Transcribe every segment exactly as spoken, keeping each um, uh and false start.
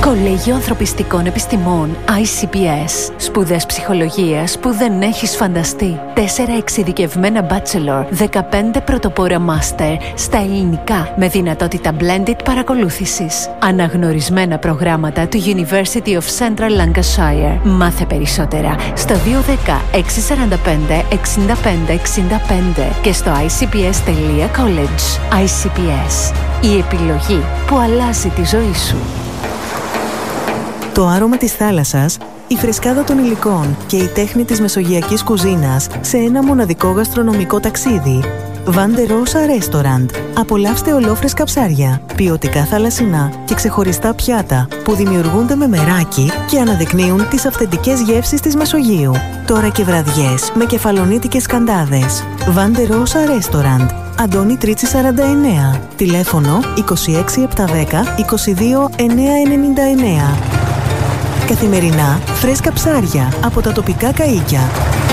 Κολέγιο Ανθρωπιστικών Επιστημών άι σι πι ες. Σπουδές ψυχολογίας που δεν έχεις φανταστεί. Τέσσερα εξειδικευμένα bachelor, δεκαπέντε πρωτοπόρα master στα ελληνικά με δυνατότητα blended παρακολούθησης. Αναγνωρισμένα προγράμματα του University of Central Lancashire. Μάθε περισσότερα στο δύο ένα μηδέν έξι τέσσερα πέντε εξήντα πέντε εξήντα πέντε και στο άι σι πι ες τελεία college. άι σι πι ες. Η επιλογή που αλλάζει τη ζωή σου. Το άρωμα της θάλασσας, η φρεσκάδα των υλικών και η τέχνη της μεσογειακής κουζίνας σε ένα μοναδικό γαστρονομικό ταξίδι. Vande Rosa Restaurant. Απολαύστε ολόφρεσκα ψάρια, ποιοτικά θαλασσινά και ξεχωριστά πιάτα που δημιουργούνται με μεράκι και αναδεικνύουν τις αυθεντικές γεύσεις της Μεσογείου. Τώρα και βραδιές με κεφαλονίτικες σκαντάδες. Vande Rosa Restaurant. Αντώνη Τρίτσι σαράντα εννέα. Τηλέφωνο είκοσι έξι επτακόσια δέκα είκοσι δύο εννιακόσια ενενήντα εννέα. Καθημερινά φρέσκα ψάρια από τα τοπικά καΐκια.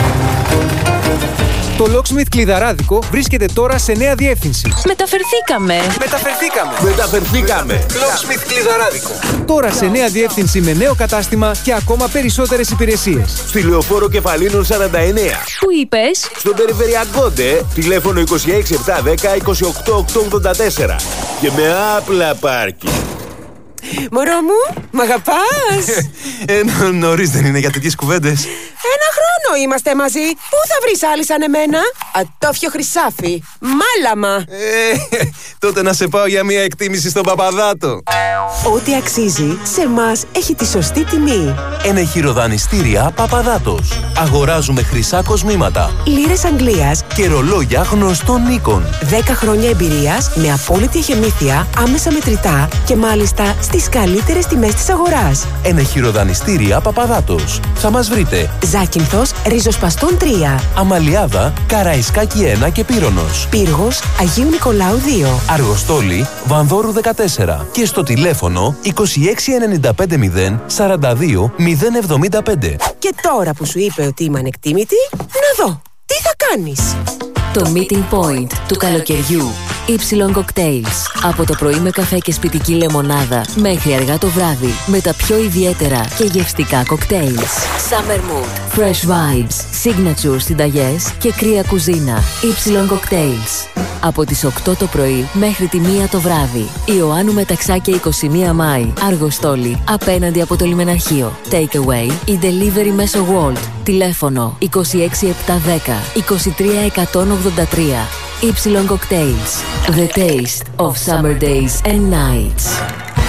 Το Locksmith Κλειδαράδικο βρίσκεται τώρα σε νέα διεύθυνση. Μεταφερθήκαμε. Μεταφερθήκαμε. Μεταφερθήκαμε. Locksmith Κλειδαράδικο. Τώρα σε νέα διεύθυνση με νέο κατάστημα και ακόμα περισσότερες υπηρεσίες. Στη Λεωφόρο Κεφαλίνων σαράντα εννέα. Πού είπες? Στον Περιφερειακό ντε, τηλέφωνο είκοσι έξι επτακόσια δέκα είκοσι οκτώ οκτακόσια ογδόντα τέσσερα. Και με άπλα πάρκι. Μωρό μου, μ' αγαπάς? ε, νωρίς δεν είναι για τέτοιες κουβέντες. Ένα χρόνο είμαστε μαζί. Πού θα βρεις άλλη σαν εμένα? Ατόφιο χρυσάφι. Μάλαμα. Ε, τότε να σε πάω για μια εκτίμηση στον Παπαδάτο. Ό,τι αξίζει, σε μας έχει τη σωστή τιμή. Ενεχειροδανιστήρια Παπαδάτος. Αγοράζουμε χρυσά κοσμήματα, Λίρες Αγγλίας και ρολόγια γνωστών οίκων. δέκα χρόνια εμπειρίας με απόλυτη εχεμήθεια, άμεσα μετρητά και μάλιστα στις καλύτερες τιμές της αγοράς. Ενεχειροδανιστήρια Παπαδάτος. Θα μας βρείτε Ζάκυνθος, Ριζοσπαστών τρία. Αμαλιάδα, Καραϊσκάκη ένα και Πύρονος. Πύργος, Αγίου Νικολάου δύο. Αργοστόλη, Βανδόρου δεκατέσσερα. Και στο τηλέφωνο είκοσι έξι ενενήντα πέντε μηδέν σαράντα δύο μηδέν εβδομήντα πέντε. Και τώρα που σου είπε ότι είμαι ανεκτήμητη, να δω, τι θα κάνεις? Το meeting point του καλοκαιριού. Y Cocktails. Από το πρωί με καφέ και σπιτική λεμονάδα μέχρι αργά το βράδυ με τα πιο ιδιαίτερα και γευστικά cocktails. Summer mood, fresh vibes, signature συνταγές και κρύα κουζίνα. Y Cocktails. Από τις οκτώ το πρωί μέχρι τη μία το βράδυ. Ιωάννου Μεταξάκη είκοσι μία Μάη. Αργοστόλη, απέναντι από το λιμεναρχείο. Take away ή delivery μέσω Wolt. Τηλέφωνο είκοσι έξι επτακόσια δέκα είκοσι τρία εκατόν ογδόντα τρία. Y Cocktails. The taste of summer days and nights.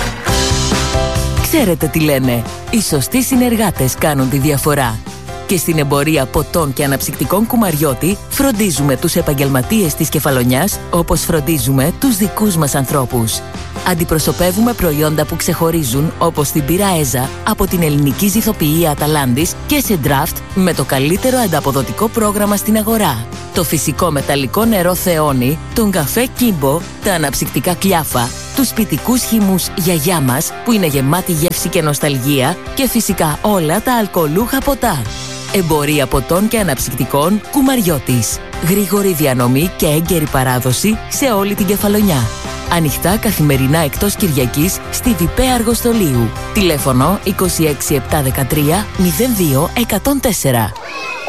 Ξέρετε τι λένε. Οι σωστοί συνεργάτες κάνουν τη διαφορά. Και στην εμπορία ποτών και αναψυκτικών Κουμαριώτη φροντίζουμε τους επαγγελματίες της Κεφαλονιάς όπως φροντίζουμε τους δικούς μας ανθρώπους. Αντιπροσωπεύουμε προϊόντα που ξεχωρίζουν όπως την πύρα Έζα από την ελληνική ζυθοποιία Αταλάντης και σε draft με το καλύτερο ανταποδοτικό πρόγραμμα στην αγορά. Το φυσικό μεταλλικό νερό Θεόνι, τον καφέ Κίμπο, τα αναψυκτικά Κλιάφα, τους σπιτικούς χυμούς Γιαγιά μας που είναι γεμάτη γεύση και νοσταλγία και φυσικά όλα τα αλκοολούχα ποτά. Εμπορία ποτών και αναψυκτικών Κουμαριώτης. Γρήγορη διανομή και έγκαιρη παράδοση σε όλη την Κεφαλονιά. Ανοιχτά καθημερινά εκτός Κυριακής στη Διπέ Αργοστολίου. Τηλέφωνο είκοσι έξι επτακόσια δεκατρία μηδέν δύο εκατόν τέσσερα.